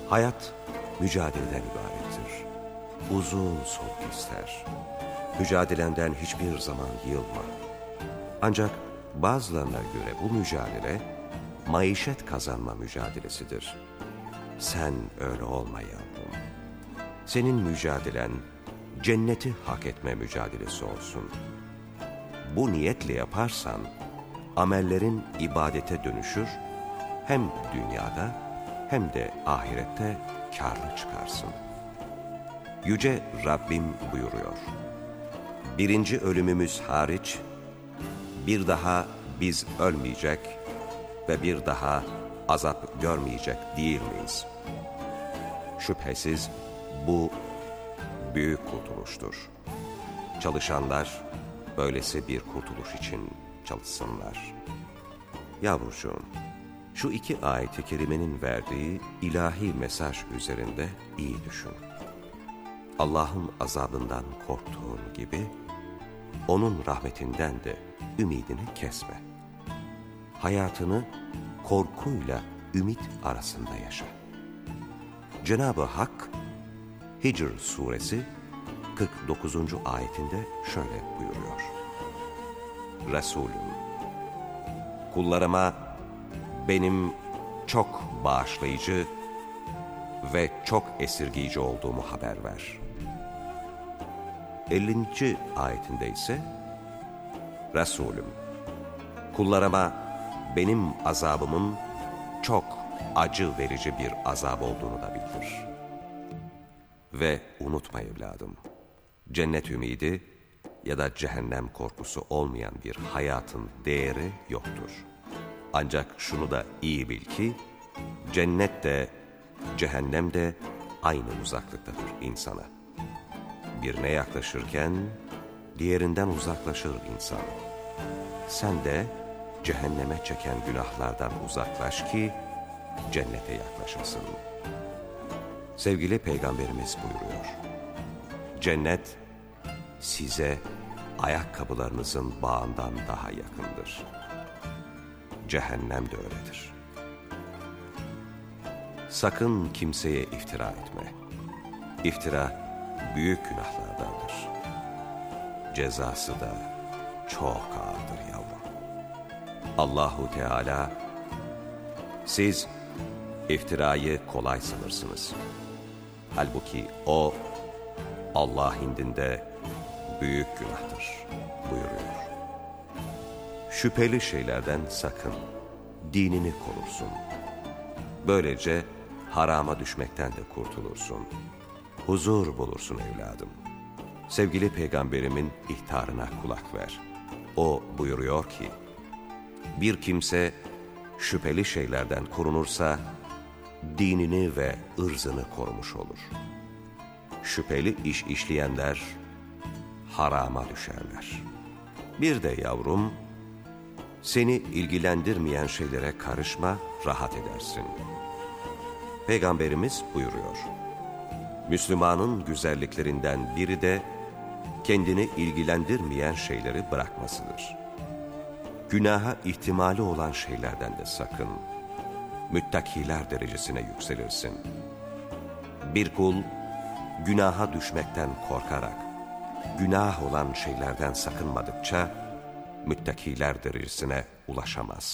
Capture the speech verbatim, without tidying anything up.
Hayat mücadeleden ibarettir. Uzun soluk ister. Mücadelenden hiçbir zaman yılma. Ancak bazılarına göre bu mücadele maişet kazanma mücadelesidir. Sen öyle olma yavrum. Senin mücadelen cenneti hak etme mücadelesi olsun. Bu niyetle yaparsan amellerin ibadete dönüşür, hem dünyada hem de ahirette kârlı çıkarsın. Yüce Rabbim buyuruyor: birinci ölümümüz hariç bir daha biz ölmeyecek ve bir daha azap görmeyecek değil miyiz? Şüphesiz bu büyük kurtuluştur. Çalışanlar böylesi bir kurtuluş için çalışsınlar. Yavrucuğum, şu iki ayet-i kerimenin verdiği ilahi mesaj üzerinde iyi düşün. Allah'ın azabından korktuğun gibi, onun rahmetinden de ümidini kesme. Hayatını korkuyla ümit arasında yaşa. Cenab-ı Hak, Hicr suresi kırk dokuzuncu ayetinde şöyle buyuruyor: Resulüm, kullarıma benim çok bağışlayıcı ve çok esirgiyici olduğumu haber ver. ellinci ayetinde ise Resulüm, kullarıma benim azabımın çok acı verici bir azap olduğunu da bildir. Ve unutma evladım, cennet ümidi ya da cehennem korkusu olmayan bir hayatın değeri yoktur. Ancak şunu da iyi bil ki, cennet de cehennem de aynı uzaklıktadır insana. Birine yaklaşırken diğerinden uzaklaşır insan. Sen de cehenneme çeken günahlardan uzaklaş ki cennete yaklaşasın. Sevgili Peygamberimiz buyuruyor: cennet size ayakkabılarınızın bağından daha yakındır. Cehennem de öyledir. Sakın kimseye iftira etme. İftira büyük günahlardandır. Cezası da çok ağırdır yavrum. Allahu Teala, siz iftirayı kolay sanırsınız. Halbuki o, Allah indinde büyük günahtır buyuruyor. Şüpheli şeylerden sakın, dinini korursun. Böylece harama düşmekten de kurtulursun. Huzur bulursun evladım. Sevgili Peygamberimin ihtarına kulak ver. O buyuruyor ki, bir kimse şüpheli şeylerden korunursa, dinini ve ırzını korumuş olur. Şüpheli iş işleyenler harama düşerler. Bir de yavrum, seni ilgilendirmeyen şeylere karışma, rahat edersin. Peygamberimiz buyuruyor: Müslümanın güzelliklerinden biri de kendini ilgilendirmeyen şeyleri bırakmasıdır. Günaha ihtimali olan şeylerden de sakın. Müttakiler derecesine yükselirsin. Bir kul günaha düşmekten korkarak, günah olan şeylerden sakınmadıkça müttakiler derecesine ulaşamaz.